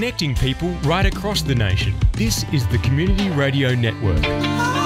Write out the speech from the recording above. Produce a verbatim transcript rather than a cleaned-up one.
connecting people right across the nation. This is the Community Radio Network.